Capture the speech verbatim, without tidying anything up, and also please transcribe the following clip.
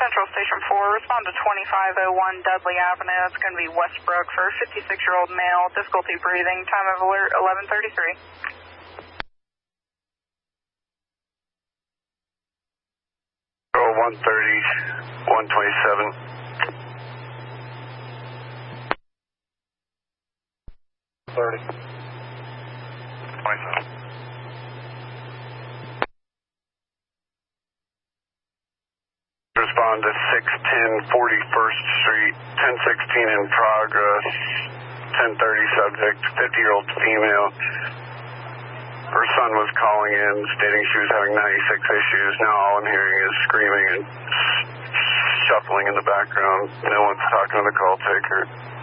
Central Station four, respond to twenty-five oh one Dudley Avenue. It's going to be Westbrook for a fifty-six-year-old male, difficulty breathing, time of alert eleven thirty-three. Oh, one thirty, one twenty-seven. thirty. twenty-seven. Respond to six ten forty-first Street, ten sixteen in progress, ten thirty subject, fifty-year-old female. Her son was calling in stating she was having ninety-six issues. Now all I'm hearing is screaming and shuffling in the background. No one's talking to the call taker.